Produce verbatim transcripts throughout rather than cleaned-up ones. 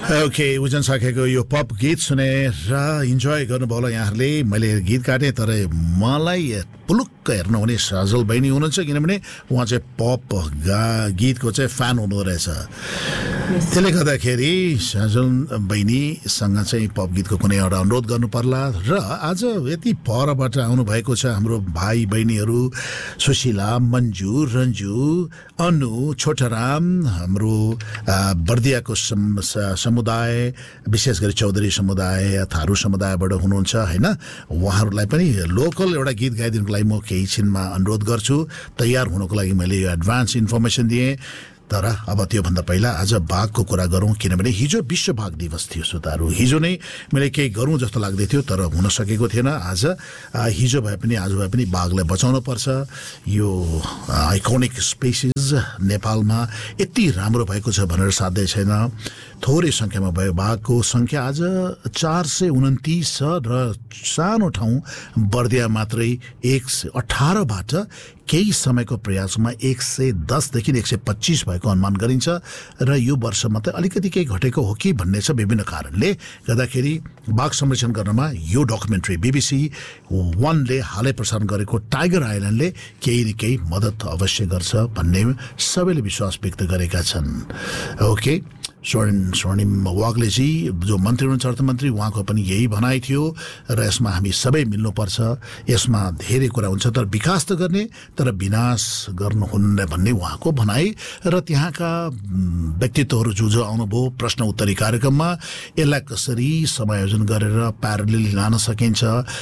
Okay उजन साखेको यो pop गीत सुनेर इन्जोय गर्नुभयो होला यहाँहरूले। मैले गीत काटेँ तर मलाई पुलुक्क हेर्नु हुने साजल बहिनी हुनुहुन्छ, किनभने उहाँ चाहिँ पप गा गीतको चाहिँ फ्यान हुनुहुँदो रहेछ। त्यसले गर्दाखेरि साजल बहिनीसँग चाहिँ पप गीतको कुनै एउटा अनुरोध गर्नु पर्ला। र आज यति परबाट आउनुभएको छ हाम्रो भाइ बहिनीहरू सुशीला, मन्जु, रन्जु, अनु, छोटाराम, हाम्रो बर्दियाको समुदाय, विशेष गरी चौधरी समुदाय, थारू समुदायबाट हुनुहुन्छ होइन। उहाँहरूलाई पनि लोकल एउटा गीत गाइदिनुको लागि म केही छिनमा अनुरोध गर्छु। तयार हुनुको लागि मैले यो एडभान्स इन्फर्मेसन दिएँ। तर अब त्योभन्दा पहिला आज बाघको कुरा गरौँ, किनभने हिजो विश्व बाघ दिवस थियो श्रोताहरू। हिजो नै मैले केही गरौँ जस्तो लाग्दै थियो तर हुन सकेको थिएन। आज हिजो भए पनि आज भए पनि बाघलाई बचाउनु पर्छ। यो आइकोनिक स्पेसिस नेपालमा यति राम्रो भएको छ भनेर साध्यै छैन। थोरै सङ्ख्यामा भयो। बाघको सङ्ख्या आज चार सय उन्तिस छ र सानो ठाउँ बर्दिया मात्रै एक सय अठारबाट केही समयको प्रयासमा एक सय दसदेखि एक सय पच्चिस भएको अनुमान गरिन्छ। र यो वर्ष मात्रै अलिकति केही घटेको हो कि भन्ने छ विभिन्न कारणले गर्दाखेरि। बाघ संरक्षण गर्नमा यो डकुमेन्ट्री बिबिसी वानले हालै प्रसारण गरेको टाइगर आइल्यान्डले केही न केही मद्दत अवश्य गर्छ भन्ने सबैले विश्वास व्यक्त गरेका छन्। ओके, स्वर्णिम स्वर्णिम वाग्लेजी जो मन्त्री हुनुहुन्छ अर्थमन्त्री, उहाँको पनि यही भनाइ थियो र यसमा हामी सबै मिल्नुपर्छ। यसमा धेरै कुरा हुन्छ तर विकास त गर्ने तर विनाश गर्नुहुन्न भन्ने उहाँको भनाइ। र त्यहाँका व्यक्तित्वहरू जो जो आउनुभयो प्रश्न उत्तरी कार्यक्रममा यसलाई कसरी समायोजन गरेर प्यारलली लान सकिन्छ।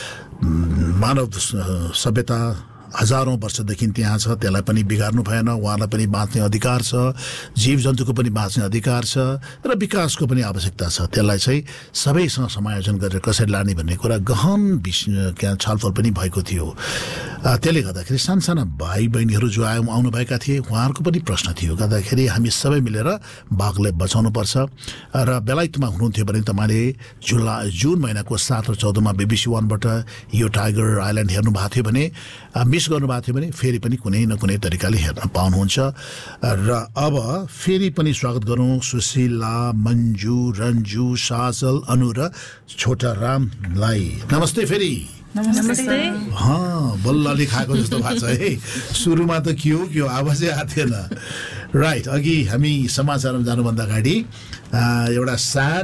मानव सभ्यता हजारौँ वर्षदेखि त्यहाँ छ, त्यसलाई पनि बिगार्नु भएन। उहाँलाई पनि बाँच्ने अधिकार छ, जीव जन्तुको पनि बाँच्ने अधिकार छ र विकासको पनि आवश्यकता छ। त्यसलाई चाहिँ सबैसँग समायोजन गरेर कसरी लाने भन्ने कुरा गहन विषय छलफल पनि भएको थियो। त्यसले गर्दाखेरि सानसाना भाइ बहिनीहरू जो आए आउनुभएका थिए उहाँहरूको पनि प्रश्न थियो गर्दाखेरि हामी सबै मिलेर बाघलाई बचाउनुपर्छ। र बेलायतमा हुनुहुन्थ्यो भने तपाईँले जुलाई जुन महिनाको सात र चौधमा बिबिसी वानबाट यो टाइगर आइल्यान्ड हेर्नु भएको थियो भने, मिस गर्नुभएको थियो भने फेरि पनि कुनै न कुनै तरिकाले हेर्न पाउनुहुन्छ। र अब फेरि पनि स्वागत गरौँ सुशीला, मन्जु, रन्जु, साजल, अनु र छोटारामलाई। नमस्ते फेरि। नमस्ते। हाँ, बल्लले खाएको जस्तो भएको छ है। सुरुमा त के हो के हो आवाजै आएको थिएन। राइट, अघि हामी समाचारमा जानुभन्दा अगाडि एउटा स्याड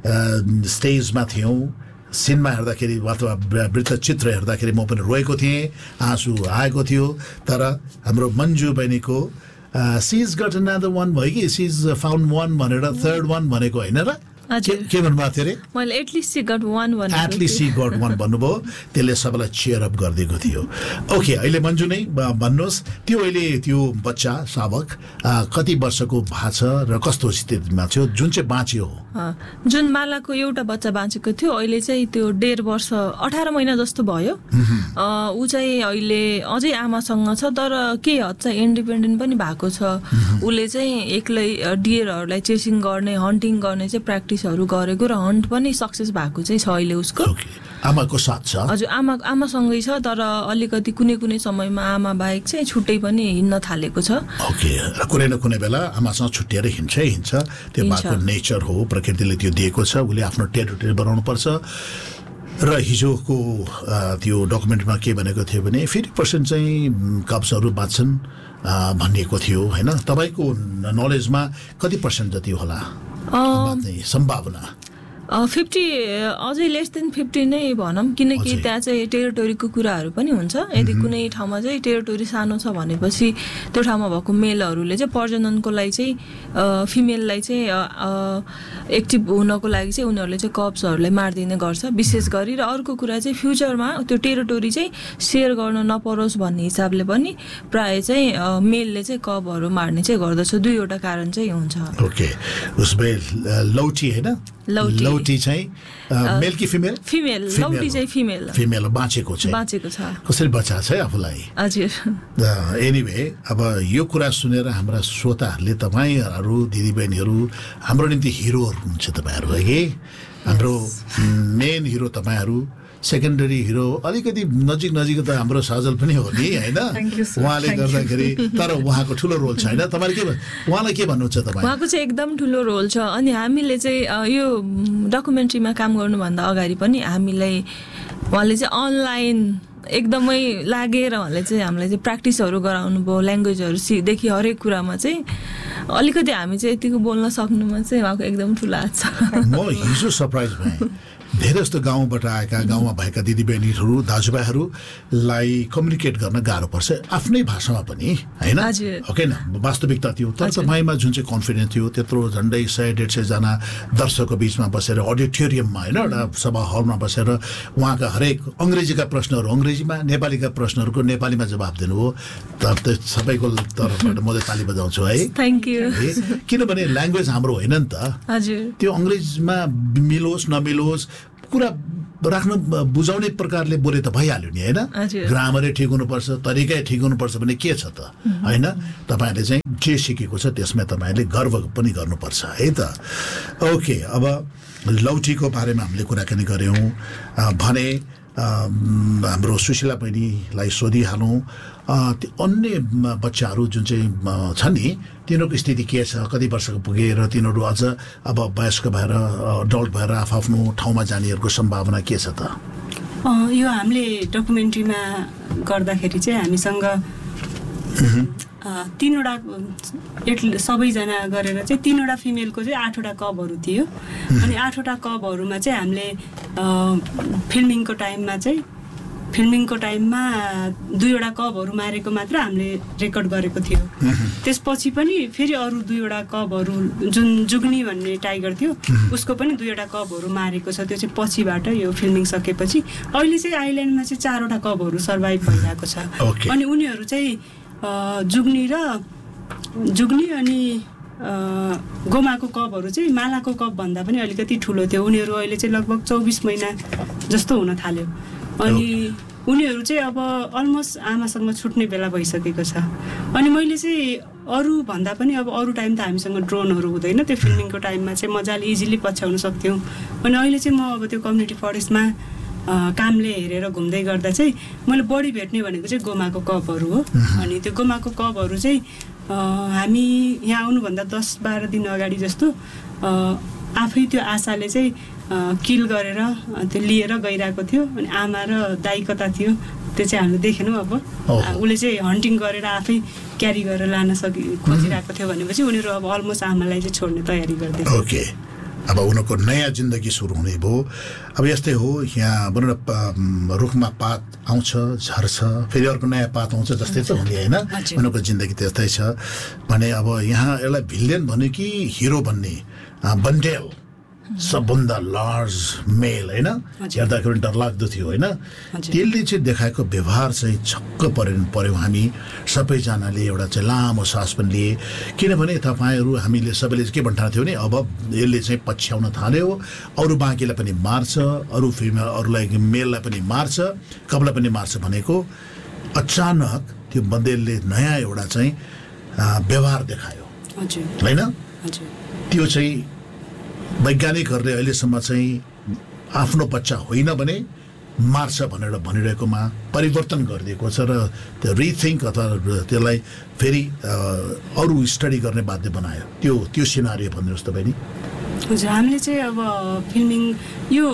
स्टेजमा थियौँ। सिनमा हेर्दाखेरि अथवा वृत्तचित्र हेर्दाखेरि म पनि रोएको थिएँ, आँसु आएको थियो। तर हाम्रो मन्जु बहिनीको C is got another one भयो कि सी इज फाउन्ड वान भनेर थर्ड वान भनेको होइन र? के भन्नुभएको थियो अरे? मैले एटलिस्ट सी गट वान भनेको। एटलिस्ट सी गट वान भन्नुभयो। त्यसले सबैलाई चियर अप गरिदिएको थियो। ओके, अहिले मन्जु नै भन्नुहोस् त्यो अहिले त्यो बच्चा शावक कति वर्षको भएको छ र कस्तो स्थितिमा थियो जुन चाहिँ बाँच्यो? जुन मालाको एउटा बच्चा बाँचेको थियो अहिले चाहिँ त्यो डेढ वर्ष अठार महिना जस्तो भयो। ऊ चाहिँ अहिले अझै आमासँग छ तर केही हद चाहिँ इन्डिपेन्डेन्ट पनि भएको छ। उसले चाहिँ एक्लै डियरहरूलाई चेसिङ गर्ने, हन्टिङ गर्ने चाहिँ प्र्याक्टिसहरू गरेको र हन्ट पनि सक्सेस भएको चाहिँ छ अहिले उसको। आमाको साथ छ? हजुर, आमा आमासँगै छ तर अलिकति कुनै कुनै समयमा आमा बाहेक चाहिँ छुट्टै पनि हिँड्न थालेको छ। ओके, कुनै न कुनै बेला आमासँग छुट्टिएर हिँड्छै हिँड्छ। त्यो बाघको नेचर हो, प्रकृतिले त्यो दिएको छ। उसले आफ्नो टेरिटोरी बनाउनु पर्छ। र हिजोको त्यो डकुमेन्टमा के भनेको थियो भने फिफ्टी पर्सेन्ट चाहिँ कप्सहरू बाँच्छन् भनिएको थियो होइन। तपाईँको नलेजमा कति पर्सेन्ट जति होला सम्भावना? फिफ्टी अझै लेस देन फिफ्टी नै भनौँ, किनकि त्यहाँ चाहिँ टेरिटोरीको कुराहरू पनि हुन्छ। यदि कुनै ठाउँमा चाहिँ टेरिटोरी सानो छ भनेपछि त्यो ठाउँमा भएको मेलहरूले चाहिँ प्रजननको लागि चाहिँ फिमेललाई चाहिँ एक्टिभ हुनको लागि चाहिँ उनीहरूले चाहिँ कप्सहरूलाई मारिदिने गर्छ विशेष गरी। र अर्को कुरा चाहिँ फ्युचरमा त्यो टेरिटोरी चाहिँ सेयर गर्न नपरोस् भन्ने हिसाबले पनि प्राय चाहिँ मेलले चाहिँ कपहरू मार्ने चाहिँ गर्दछ। दुईवटा कारण चाहिँ हुन्छ। ओके, उसमा लौटी होइन? लौटी चाहिँ मेल कि फिमेल? फिमेल। लौटी चाहिँ फिमेल। फिमेल बाँचेको छ। बाँचेको छ। कसरी बचाएको छ आफूलाई? हजुर। एनिवे, अब यो कुरा सुनेर हाम्रा श्रोताहरूले तपाईँहरू दिदीबहिनीहरू हाम्रो निम्ति हिरोहरू हुनुहुन्छ तपाईँहरू है कि? हाम्रो मेन हिरो तपाईँहरू सेकेन्डरी हिरो अलिकति नजिक नजिक त हाम्रो सजल पनि हो नि होइन उहाँले गर्दाखेरि तर उहाँको ठुलो रोल छ होइन तपाईँले के उहाँलाई के भन्नुहुन्छ तपाईँ उहाँको चाहिँ एकदम ठुलो रोल छ अनि हामीले चाहिँ यो डकुमेन्ट्रीमा काम गर्नुभन्दा अगाडि पनि हामीलाई उहाँले चाहिँ अनलाइन एकदमै लागेर उहाँले चाहिँ हामीलाई चाहिँ प्र्याक्टिसहरू गराउनु भयो ल्याङ्ग्वेजहरू सिदेखि हरेक कुरामा चाहिँ अलिकति हामी चाहिँ यतिको बोल्न सक्नुमा चाहिँ उहाँको एकदम ठुलो हात छ म हिजो सरप्राइज भएँ धेरै जस्तो गाउँबाट आएका गाउँमा भएका दिदीबहिनीहरू दाजुभाइहरूलाई कम्युनिकेट गर्न गाह्रो पर्छ आफ्नै भाषामा पनि होइन ओके न वास्तविकता थियो तर तपाईँमा जुन चाहिँ कन्फिडेन्स थियो त्यत्रो झन्डै सय डेढ सयजना दर्शकको बिचमा बसेर अडिटोरियममा होइन एउटा सभा हलमा बसेर उहाँका हरेक अङ्ग्रेजीका प्रश्नहरू अङ्ग्रेजीमा नेपालीका प्रश्नहरूको नेपालीमा जवाब दिनुभयो त सबैको तर्फबाट म चाहिँ ताली बजाउँछु है थ्याङ्क यू किनभने ल्याङ्ग्वेज हाम्रो होइन नि त त्यो अङ्ग्रेजमा मिलोस् नमिलोस् कुरा राख्न बुझाउने प्रकारले बोले त भइहाल्यो नि होइन ग्रामरै ठिक हुनुपर्छ तरिकै ठिक हुनुपर्छ भने के छ त होइन तपाईँहरूले चाहिँ जे सिकेको छ त्यसमा तपाईँहरूले गर्व पनि गर्नुपर्छ है त ओके अब लौटीको बारेमा हामीले कुराकानी गऱ्यौँ भने हाम्रो सुशीला बहिनीलाई सोधिहालौँ त्यो अन्य बच्चाहरू जुन चाहिँ छन् नि तिनीहरूको स्थिति के छ कति वर्षको पुगे र तिनीहरू अझ अब वयस्क भएर अडल्ट भएर आफ्नो ठाउँमा जानेहरूको सम्भावना के छ त यो हामीले डकुमेन्ट्रीमा गर्दाखेरि चाहिँ हामीसँग तीनवटा सबैजना गरेर चाहिँ तीनवटा फिमेलको चाहिँ आठवटा कपहरू थियो अनि आठवटा कपहरूमा चाहिँ हामीले फिल्मिङको टाइममा चाहिँ फिल्मिङको टाइममा दुईवटा कपहरू मारेको मात्र हामीले रेकर्ड गरेको थियो त्यसपछि पनि फेरि अरू दुईवटा कपहरू जुन जुग्नी भन्ने टाइगर थियो उसको पनि दुईवटा कपहरू मारेको छ त्यो चाहिँ पछिबाट यो फिल्मिङ सकेपछि अहिले चाहिँ आइल्यान्डमा चाहिँ चारवटा कपहरू सर्भाइभ भइरहेको छ अनि उनीहरू चाहिँ जुग्नी र जुग्नी अनि गोमाको कपहरू चाहिँ मालाको कप भन्दा पनि अलिकति ठुलो थियो उनीहरू अहिले चाहिँ लगभग चौबिस महिना जस्तो हुन थाल्यो अनि उनीहरू चाहिँ अब अलमोस्ट आमासँग छुट्ने बेला भइसकेको छ अनि मैले चाहिँ अरू भन्दा पनि अब अरू टाइम त हामीसँग ड्रोनहरू हुँदैन त्यो फिल्मिङको टाइममा चाहिँ मजाले इजिली पछ्याउन सक्थ्यौँ अनि अहिले चाहिँ म अब त्यो कम्युनिटी फरेस्टमा कामले हेरेर घुम्दै गर्दा चाहिँ मैले बढी भेट्ने भनेको चाहिँ गोमाको कपहरू हो अनि त्यो गोमाको कपहरू चाहिँ हामी यहाँ आउनुभन्दा दस बाह्र दिन अगाडि जस्तो आफै त्यो आशाले चाहिँ किल गरेर त्यो लिएर गइरहेको थियो अनि आमा र दाइ कता थियो त्यो चाहिँ हामीले देखेनौँ अब उसले चाहिँ हन्टिङ गरेर आफै क्यारी गरेर लान सकि खोजिरहेको थियो भनेपछि उनीहरू अब अलमोस्ट आमालाई चाहिँ छोड्ने तयारी गर्दै ओके अब उनीहरूको नयाँ जिन्दगी सुरु हुने भयो अब यस्तै हो यहाँ भनौँ न रुखमा पात आउँछ झर्छ फेरि अर्को नयाँ पात आउँछ जस्तै छ हुने होइन उनीहरूको जिन्दगी त्यस्तै छ भने अब यहाँ यसलाई भिलेन भन्यो कि हिरो भन्ने बन्डेल सबभन्दा लार्ज मेल होइन हेर्दाखेरि डरलाग्दो थियो होइन त्यसले चाहिँ देखाएको व्यवहार चाहिँ छक्क पर्यो पर्यौँ हामी सबैजनाले एउटा चाहिँ लामो सास पनि लिए किनभने तपाईँहरू हामीले सबैले के भन्नु थियो भने अब यसले चाहिँ पछ्याउन थाल्यो अरू बाँकीलाई पनि मार्छ अरू फिमेल अरूलाई मेललाई पनि मार्छ कपलाई पनि मार्छ भनेको अचानक त्यो बन्देलले नयाँ एउटा चाहिँ व्यवहार देखायो होइन त्यो चाहिँ वैज्ञानिकहरूले अहिलेसम्म चाहिँ आफ्नो बच्चा होइन भने मार्छ भनेर भनिरहेकोमा परिवर्तन गरिदिएको छ र त्यो रिथिङ्क अथवा त्यसलाई फेरि अरू स्टडी गर्ने बाध्य बनायो त्यो त्यो सिनारियो भनिदिनुहोस् तपाईँले हजुर हामीले चाहिँ अब फिल्मिङ यो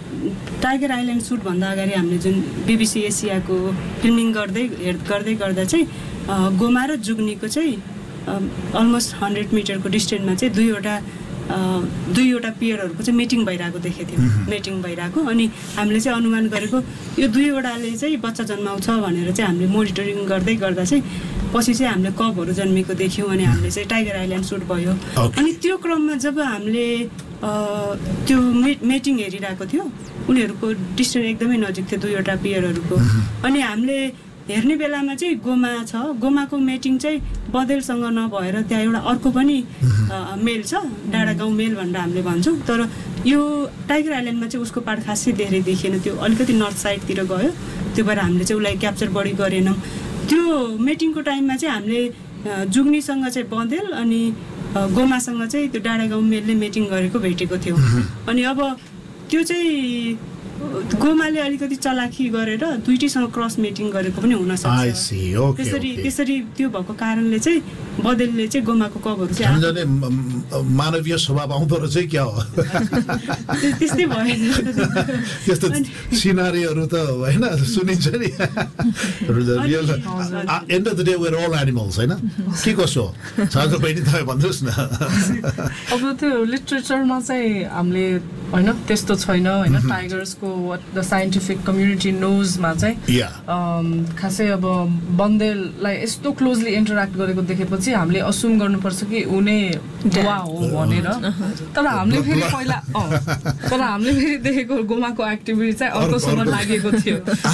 टाइगर आइल्यान्ड सुटभन्दा अगाडि हामीले जुन बिबिसी एसियाको फिल्मिङ गर्दै गर्दै गर्दा चाहिँ गोमा र जुग्नीको चाहिँ अलमोस्ट हन्ड्रेड मिटरको डिस्टेन्समा चाहिँ दुईवटा दुईवटा पेयरहरूको चाहिँ मिटिङ भइरहेको देखेको थियौँ मिटिङ भइरहेको अनि हामीले चाहिँ अनुमान गरेको यो दुईवटाले चाहिँ बच्चा जन्माउँछ भनेर चाहिँ हामीले मोनिटरिङ गर्दै गर्दा चाहिँ पछि चाहिँ हामीले कपहरू जन्मेको देख्यौँ अनि हामीले चाहिँ टाइगर आइल्यान्ड सुट भयो अनि त्यो क्रममा जब हामीले त्यो मिटिङ हेरिरहेको थियो उनीहरूको डिस्टेन्स एकदमै नजिक थियो दुईवटा पेयरहरूको अनि हामीले हेर्ने बेलामा चाहिँ गोमा छ गोमाको मेटिङ चाहिँ बदेलसँग नभएर त्यहाँ एउटा अर्को पनि मेल छ डाँडा गाउँ मेल भनेर हामीले भन्छौँ तर यो टाइगर आइल्यान्डमा चाहिँ उसको पार्ट खासै धेरै देखिएन त्यो अलिकति नर्थ साइडतिर गयो त्यो भएर हामीले चाहिँ उसलाई क्याप्चर बढी गरेनौँ त्यो मिटिङको टाइममा चाहिँ हामीले जुग्नीसँग चाहिँ बदेल अनि गोमासँग चाहिँ त्यो डाँडा गाउँ मेलले मिटिङ गरेको भेटेको थियौँ अनि अब त्यो चाहिँ गोमाले अलिकति चलाखी गरेर दुईटैसँग क्रस मेटिङ गरेको पनि हुन सक्छ त्यसरी त्यसरी त्यो भएको कारणले चाहिँ बदेलले चाहिँ गोमाको कपहरू चाहिँ मानवीय स्वभाव आउँदो रहेछ क्या हो त्यस्तै भएन त्यस्तो सिनारीहरू त होइन सुनिन्छ नि and of the day where all animals होइन के कसो साझा बहिनी तपाईँ भन्नुहोस् न अब त्यो लिटरेचरमा चाहिँ हामीले होइन त्यस्तो छैन होइन टाइगर्सको वाट द साइन्टिफिक कम्युनिटी नोजमा चाहिँ खासै अब बन्देललाई यस्तो क्लोजली इन्टरेक्ट गरेको देखेपछि हामीले असुम गर्नुपर्छ कि उनी गोवा हो भनेर तर हामीले फेरि पहिला तर हामीले फेरि देखेको गोमाको एक्टिभिटी चाहिँ अर्कोसँग लागेको थियो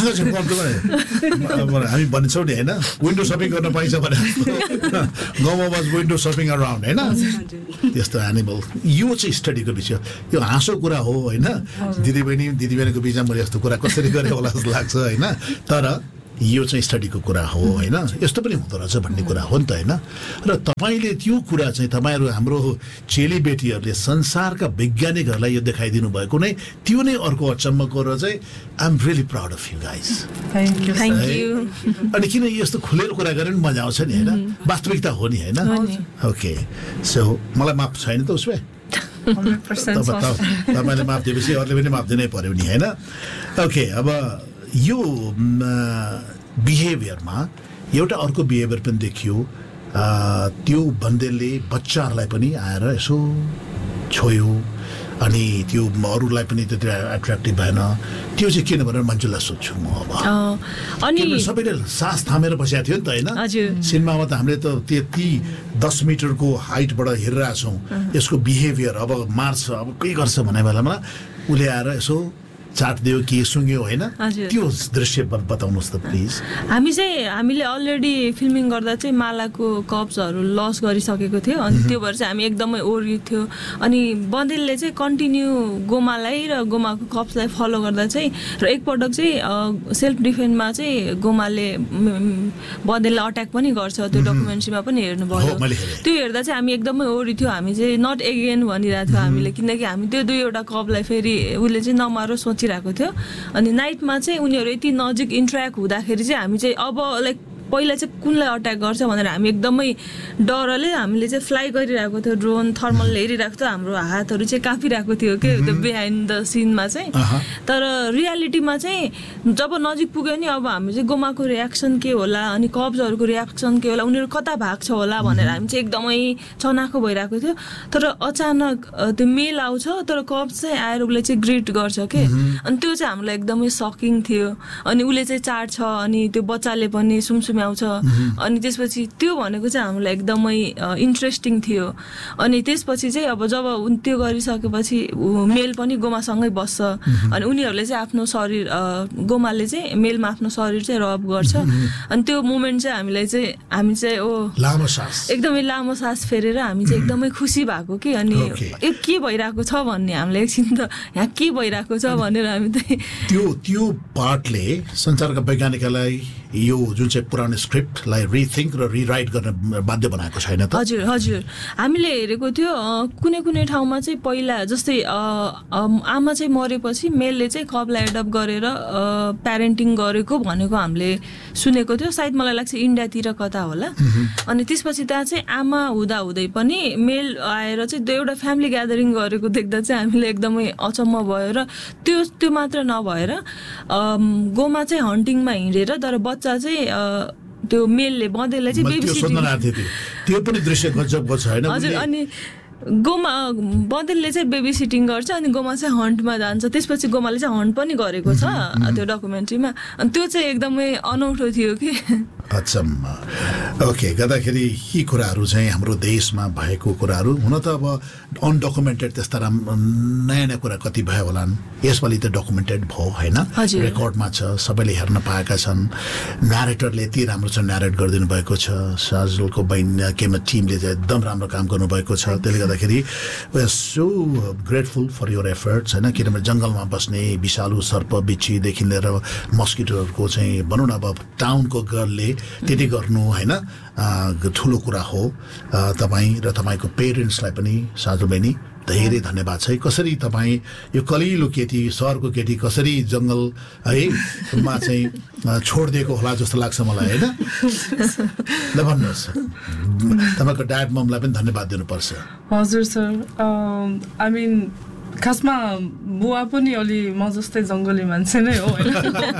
हामी भन्छौँ नि होइन विन्डो सपिङ गर्न पाइन्छ भने गाउँमा वाज विन्डो सपिङ अराउन्ड होइन त्यस्तो एनिमल यो चाहिँ स्टडीको विषय यो हाँसो कुरा हो होइन दिदीबहिनी दिदीबहिनीको बिचमा मैले यस्तो कुरा कसरी गरेँ होला जस्तो लाग्छ होइन तर यो चाहिँ स्टडीको कुरा हो होइन यस्तो पनि हुँदो रहेछ भन्ने कुरा हो नि त होइन र तपाईँले त्यो कुरा चाहिँ तपाईँहरू हाम्रो चेलीबेटीहरूले संसारका वैज्ञानिकहरूलाई यो देखाइदिनु भएको नै त्यो नै अर्को अचम्मको र चाहिँ आइ am really proud of you guys अनि किन यस्तो खुलेर कुरा गरेर पनि मजा आउँछ नि होइन वास्तविकता हो नि होइन ओके सो मलाई माफ छैन त उसमा तपाईँले माफ दिएपछि अरूले पनि माफ दिनै पर्यो नि होइन ओके अब यो बिहेभियरमा एउटा अर्को बिहेभियर पनि देखियो त्यो बन्देलले बच्चाहरूलाई पनि आएर यसो छोयो अनि त्यो अरूलाई पनि त्यति एट्र्याक्टिभ भएन त्यो चाहिँ किन भनेर मान्छेलाई सोध्छु म अब अनि सबैले सास थामेर बसेको थियो नि त होइन सिनेमामा त हामीले त त्यति दस मिटरको हाइटबाट हेरिरहेको छौँ यसको बिहेभियर अब मार्छ अब के गर्छ भन्ने बेलामा उसले आएर यसो चाट दियो कि सुँग्यो होइन त्यो दृश्य बताउनुहोस् त प्लिज हामी चाहिँ हामीले अलरेडी फिल्मिङ गर्दा चाहिँ मालाको कप्सहरू लस गरिसकेको थियो अनि त्यो भएर चाहिँ हामी एकदमै ओरियो थियो अनि बन्देलले चाहिँ कन्टिन्यू गोमालाई र गोमाको कप्सलाई फलो गर्दा चाहिँ र एकपटक चाहिँ सेल्फ डिफेन्समा चाहिँ गोमाले बन्देललाई अट्याक पनि गर्छ त्यो डकुमेन्ट्रीमा पनि हेर्नुभयो त्यो हेर्दा चाहिँ हामी एकदमै ओरियो थियो हामी चाहिँ नट एगेन भनिरहेको थियो हामीले किनकि हामी त्यो दुईवटा कपलाई फेरि उसले चाहिँ नमारो सोच राखेको थियो अनि नाइटमा चाहिँ उनीहरू यति नजिक इन्ट्र्याक्ट हुँदाखेरि चाहिँ हामी चाहिँ अब लाइक पहिला चाहिँ कुनलाई अट्याक गर्छ भनेर हामी एकदमै डरले हामीले चाहिँ फ्लाइ गरिरहेको थियो ड्रोन थर्मलले हेरिरहेको थियो हाम्रो हातहरू चाहिँ काँपिरहेको थियो के त्यो बिहाइन्ड द सिनमा चाहिँ तर रियालिटीमा चाहिँ जब नजिक पुग्यो नि अब हामी चाहिँ गोमाको रियाक्सन के होला अनि कब्सहरूको रियाक्सन के होला उनीहरू कता भाग्छ होला भनेर हामी चाहिँ एकदमै चनाखो भइरहेको थियो तर अचानक त्यो मेल आउँछ तर कब्स चाहिँ आएर उसले चाहिँ ग्रिट गर्छ के अनि त्यो चाहिँ हामीलाई एकदमै सकिङ थियो अनि उसले चाहिँ चाट्छ अनि त्यो बच्चाले पनि सुमसुमे आउँछ अनि त्यसपछि त्यो भनेको चाहिँ हामीलाई एकदमै इन्ट्रेस्टिङ थियो अनि त्यसपछि चाहिँ अब जब त्यो गरिसकेपछि मेल पनि गोमासँगै बस्छ अनि उनीहरूले चाहिँ आफ्नो शरीर गोमाले चाहिँ मेलमा आफ्नो शरीर चाहिँ रब गर्छ अनि त्यो मोमेन्ट चाहिँ हामीलाई चाहिँ हामी चाहिँ ओ लामो सास एकदमै लामो सास फेरेर हामी चाहिँ एकदमै खुसी भएको कि अनि यो के भइरहेको छ भन्ने हामीलाई एकछिन त यहाँ के भइरहेको छ भनेर हामी चाहिँ त्यो त्यो पार्टले संसारका वैज्ञानिकलाई यो जुन चाहिँ पुरानो स्क्रिप्टलाई रिथिङ्क र रिराइट गर्न बाध्य बनाएको छैन त हजुर हजुर हामीले हेरेको थियो कुनै कुनै ठाउँमा चाहिँ पहिला जस्तै आमा चाहिँ मरेपछि मेलले चाहिँ कपलाई एडप्ट गरेर प्यारेन्टिङ गरेको भनेको हामीले सुनेको थियो सायद मलाई लाग्छ इन्डियातिर कता होला अनि त्यसपछि त्यहाँ चाहिँ आमा हुँदा हुँदै पनि मेल आएर चाहिँ त्यो एउटा फ्यामिली ग्यादरिङ गरेको देख्दा चाहिँ हामीले एकदमै अचम्म भयो र त्यो त्यो मात्र नभएर गोमा चाहिँ हन्टिङमा हिँडेर तर बच्चा चाहिँ त्यो मेलले बन्देललाई चाहिँ बेबी सिटिङ त्यो पनि दृश्य गजबको छ हैन हजुर अनि गोमा बन्देलले चाहिँ बेबी सिटिङ गर्छ अनि गोमा चाहिँ हन्टमा जान्छ त्यसपछि गोमाले चाहिँ हन्ट पनि गरेको छ त्यो डकुमेन्ट्रीमा अनि त्यो चाहिँ एकदमै अनौठो थियो कि अचम्म ओके गर्दाखेरि यी कुराहरू चाहिँ हाम्रो देशमा भएको कुराहरू हुन त अब अनडकुमेन्टेड त्यस्ता राम नयाँ नयाँ कुरा कति भयो होलान् यसपालि त डकुमेन्टेड भयो होइन रेकर्डमा छ सबैले हेर्न पाएका छन् न्यारेटरले यति राम्रो छ न्यारेट गरिदिनु भएको छ साजुलको बहिनी केमा टिमले चाहिँ एकदम राम्रो काम गर्नुभएको छ त्यसले गर्दाखेरि we are so grateful for your efforts होइन किनभने जङ्गलमा बस्ने विषालु सर्प बिच्छीदेखि लिएर मस्किटोहरूको चाहिँ भनौँ न अब टाउनको गर्लले त्यति गर्नु होइन ठुलो कुरा हो तपाईँ र तपाईँको पेरेन्ट्सलाई पनि साजु बहिनी धेरै धन्यवाद छ। कसरी तपाईँ यो कलिलो केटी सहरको केटी कसरी जङ्गल है मा चाहिँ छोडिदिएको होला जस्तो लाग्छ मलाई होइन। ल भन्नुहोस्, तपाईँको ड्याड ममलाई पनि धन्यवाद दिनुपर्छ। हजुर सर, आई मिन खासमा बुवा पनि अलि म जस्तै जङ्गली मान्छे नै हो होइन।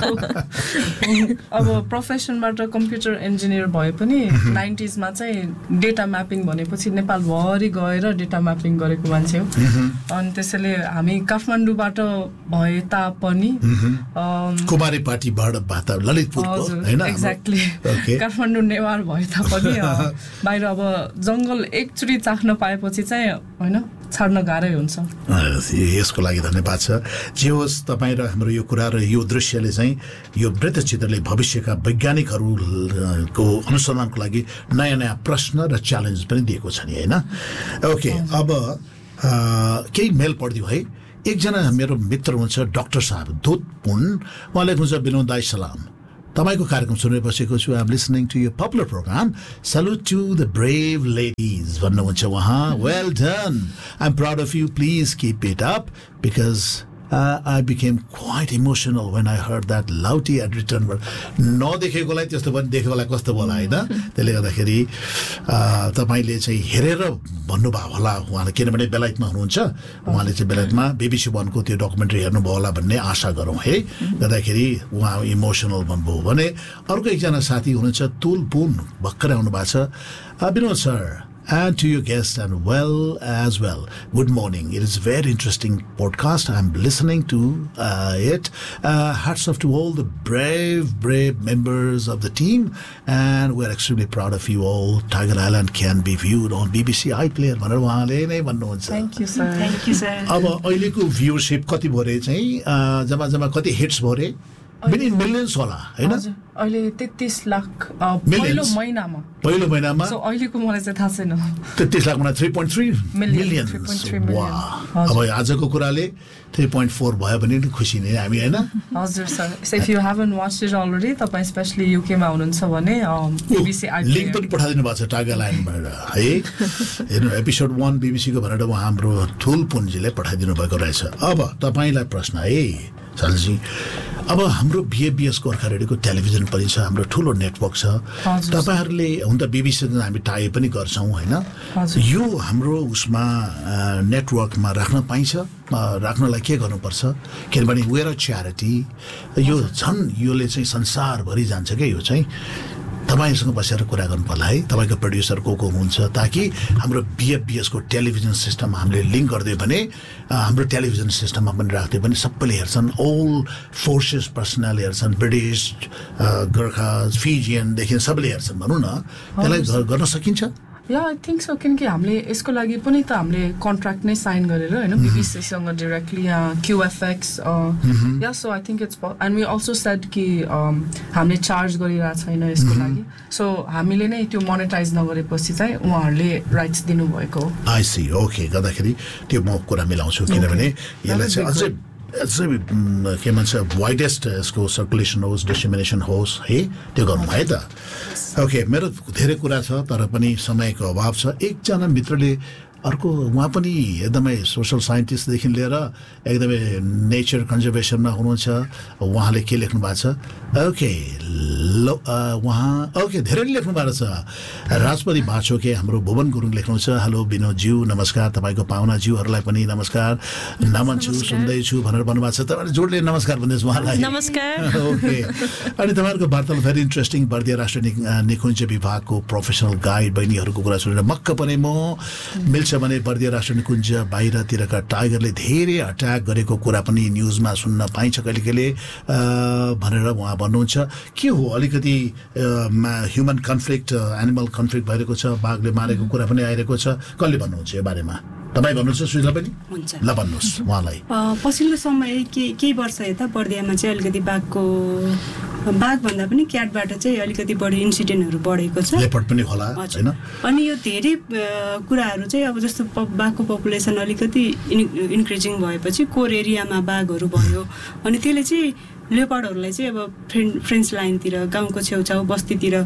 अब प्रोफेसनबाट कम्प्युटर इन्जिनियर भए पनि नाइन्टिजमा चाहिँ डेटा म्यापिङ भनेपछि नेपालभरि गएर डेटा म्यापिङ गरेको मान्छे हो। अनि त्यसैले हामी काठमाडौँबाट भए तापनि कुमारी पार्टीबाट ललितपुरको होइन एक्ज्याक्टली काठमाडौँ नेवार भए तापनि बाहिर अब जङ्गल एकचोटि चाख्न पाएपछि चाहिँ होइन छाड्न गाह्रै हुन्छ। यसको लागि धन्यवाद छ। जे होस्, तपाईँ र हाम्रो यो कुरा र यो दृश्यले चाहिँ यो वृत्तचित्रले भविष्यका वैज्ञानिकहरूको अनुसन्धानको लागि नयाँ नयाँ प्रश्न र च्यालेन्ज पनि दिएको छ नि होइन। ओके, अब केही मेल पढिदियो है। एकजना मेरो मित्र हुनुहुन्छ डाक्टर साहब दुधपुन, उहाँले हुन्छ विनोद दाई सलाम, तपाईको कार्यक्रम सुनेर बसेको छु। I'm listening to your popular programme, salute to the brave ladies भन्नुहुन्छ उहाँ। Well done, I am proud of you, please keep it up because Uh, I became quite emotional when I heard that Lauti had returned. नदेखेकोलाई त्यस्तो पनि देखेकोलाई कस्तो होला होइन। त्यसले गर्दाखेरि तपाईँले चाहिँ हेरेर भन्नुभयो होला उहाँले, किनभने बेलायतमा हुनुहुन्छ उहाँले चाहिँ बेलायतमा बिबिसी वनको त्यो डकुमेन्ट्री हेर्नुभयो होला भन्ने आशा गरौँ है। गर्दाखेरि उहाँ इमोसनल भन्नुभयो भने अर्को एकजना साथी हुनुहुन्छ तुलपुन, भर्खरै आउनु भएको छ। Vinod sir and to your guests and well as well, good morning. It is a very interesting podcast. I'm listening to uh, it. Uh, hats off to all the brave, brave members of the team, and we're extremely proud of you all. Tiger Island can be viewed on B B C iPlayer. Thank you, sir. Thank you, sir. अब अहिलेको भ्युअरशिप कति भयो रे चाहिँ जम्मा जम्मा कति hits भयो रे? Many millions होला हैन? अहिले तेत्तीस लाख पहिलो महिनामा पहिलो महिनामा सो अहिलेको मलाई चाहिँ थाहा छैन। तेत्तीस लाख भन्दा three point three million अब आजको कुराले three point four भयो भने नि खुसी नै हामी हैन? हजुर sir, so if you haven't watched it already, तपाई स्पेशली यूके मा हुनुहुन्छ भने बीबीसी आइप्ले लिंक पनि पठाइदिनु भएको छ टाइगर लाइनबाट है। हेर्नु एपिसोड one बीबीसी को भनेर उहाँ हाम्रो ठुलपुन्जीले पठाइदिनु भएको रहेछ। अब तपाईलाई प्रश्न है सलजी, अब हाम्रो बीएबीएस गोर्खा रेडियोको टेलिभिजन पनि छ, हाम्रो ठुलो नेटवर्क छ। तपाईहरुले हुन त बीबीसीसँग हामी टाइ पनि गर्छौं हैन? यो हाम्रो उसमा नेटवर्कमा राख्न पाइन्छ? राख्नलाई के गर्नुपर्छ? किनभने वी आर अ च्यारिटी, यो झन् योले चाहिँ संसारभरि जान्छ के यो चाहिँ। तपाईसँग बसेर कुरा गर्नु पर्ला है, तपाईको प्रोड्युसर को को हुनुहुन्छ, ताकि हाम्रो बीएफबीएस को टेलिभिजन सिस्टम हामीले लिंक गर्दियो भने हाम्रो टेलिभिजन सिस्टममा पनि राख्दियो भने सबैले हेर्छन्, ऑल फोर्सेस पर्सनल हेर्छन्, ब्रिटिश गोर्खा फिजियन देखि सबैले हेर्छन् भनौं न। त्यसलाई गर्न सकिन्छ? या आई थिंक सो, किनकि हामीले यसको लागि पनि त हामीले कन्ट्र्याक्ट नै साइन गरेर हैन बीबीसी सँग directly yeah QFX yeah so I think it's and we also shed कि हामीले चार्ज गरिरा छैन यसको लागि, सो हामीले नै त्यो मोनेटाइज नगरेपछि चाहिँ उहाँहरूले राइट्स दिनु भएको हो। आई सी, ओके, गर्दाखेरि त्यो म कुरा मिलाउँछु किनभने यसलाई चाहिँ अझै अझै के भन्छ वाइडेस्ट यसको सर्कुलेसन होस्, डिसेमिनेसन होस् है, त्यो गर्नु है त। ओके, मेरो धेरै कुरा छ तर पनि समयको अभाव छ। एकजना मित्रले अर्को उहाँ पनि एकदमै सोशल साइन्टिस्टदेखि लिएर एकदमै नेचर कन्जर्भेसनमा हुनुहुन्छ, उहाँले के लेख्नु भएको छ? ओके उहाँ ओके धेरै लेख्नु भएको छ। राजपति बाछोके हाम्रो भुवन गुरुङ लेख्नुहुन्छ, हेलो विनोदज्यू नमस्कार, तपाईँको पाहुनाज्यूहरूलाई पनि नमस्कार, नमन छु सुन्दैछु भनेर भन्नुभएको छ। तपाईँले जोडले नमस्कार भन्दैछु उहाँलाई। नमस्कार। ओके, अनि तपाईँहरूको वार्तालाप भेरी इन्ट्रेस्टिङ। भारतीय राष्ट्रिय निकुञ्ज विभागको प्रोफेसनल गाइड बहिनीहरूको कुरा सुनेर मक्क पनि म मिल्छ भने भारतीय राष्ट्रिय निकुञ्ज बाहिरतिरका टाइगरले धेरै अट्याक गरेको कुरा पनि न्युजमा सुन्न पाइन्छ कहिले कहिले भनेर उहाँ भन्नुहुन्छ। के हो अलिकति ह्युमन कन्फ्लिक्ट, एनिमल कन्फ्लिक्ट भइरहेको छ, बाघले मारेको कुरा पनि आइरहेको छ, कसले भन्नुहुन्छ यो बारेमा? तपाईँ भन्नुहुन्छ सुझाव पनि? हुन्छ, ल भन्नुहोस् उहाँलाई। पछिल्लो समय के केही वर्ष यता बर्दियामा चाहिँ अलिकति बाघको बाघभन्दा पनि क्याटबाट चाहिँ अलिकति बढी इन्सिडेन्टहरू बढेको छ। लेपर्ड पनि होला हैन? अनि यो धेरै कुराहरू चाहिँ अब जस्तो बाघको पपुलेसन अलिकति इन्क्रिजिङ भएपछि कोर एरियामा बाघहरू भयो, अनि त्यसले चाहिँ लेपर्डहरूलाई चाहिँ अब फ्रेन्ड फ्रेन्च लाइनतिर गाउँको छेउछाउ बस्तीतिर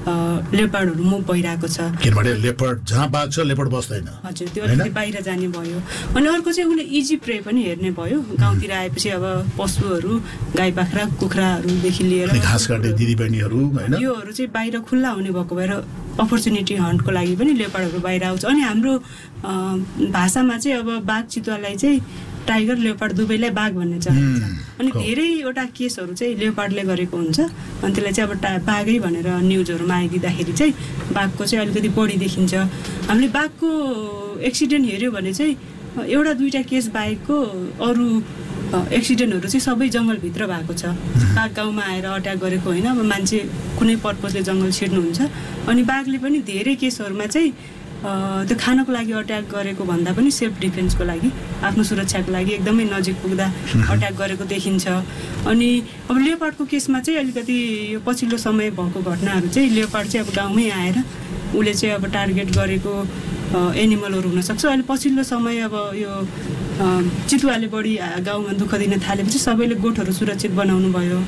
लेपर्डहरू मुभ भइरहेको छ किनभने लेपर्ड जहाँ बाघ छ लेपर्ड बस्दैन हजुर त्यो अलिकति बाहिर जाने भयो अनि अर्को चाहिँ उसले इजी प्रे पनि हेर्ने भयो गाउँतिर आएपछि अब पशुहरू गाई बाख्रा कुखुराहरूदेखि लिएर घाँस काट्ने दिदीबहिनीहरू होइन योहरू चाहिँ बाहिर खुल्ला हुने भएको भएर अपर्च्युनिटी हन्टको लागि पनि लेपर्डहरू बाहिर आउँछ अनि हाम्रो भाषामा चाहिँ अब बाघ चितुवालाई चाहिँ टाइगर लेपर्ड दुवैलाई बाघ भन्ने चाहन्छ अनि धेरैवटा केसहरू चाहिँ लेपर्डले गरेको हुन्छ अनि त्यसलाई चाहिँ अब टा बाघै भनेर न्युजहरूमा आइदिँदाखेरि चाहिँ बाघको चाहिँ अलिकति बढी देखिन्छ हामीले बाघको एक्सिडेन्ट हेऱ्यो भने चाहिँ एउटा दुईवटा केस बाहेकको अरू एक्सिडेन्टहरू चाहिँ सबै जङ्गलभित्र भएको छ बाघ गाउँमा आएर अट्याक गरेको होइन अब मान्छे कुनै पर्पजले जङ्गल छिर्नुहुन्छ अनि बाघले पनि धेरै केसहरूमा चाहिँ त्यो खानको लागि अट्याक गरेको भन्दा पनि सेल्फ डिफेन्सको लागि आफ्नो सुरक्षाको लागि एकदमै नजिक पुग्दा अट्याक गरेको देखिन्छ अनि अब लेपर्डको केसमा चाहिँ अलिकति यो पछिल्लो समय भएको घटनाहरू चाहिँ लेपर्ड चाहिँ अब गाउँमै आएर उसले चाहिँ अब टार्गेट गरेको एनिमलहरू हुनसक्छ अहिले पछिल्लो समय अब यो चितुवाले बढी गाउँमा दुःख दिन थालेपछि सबैले गोठहरू सुरक्षित बनाउनु भयो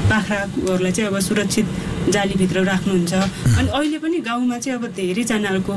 बाख्राहरूलाई चाहिँ अब सुरक्षित जालीभित्र राख्नुहुन्छ अनि अहिले पनि गाउँमा चाहिँ अब धेरैजनाहरूको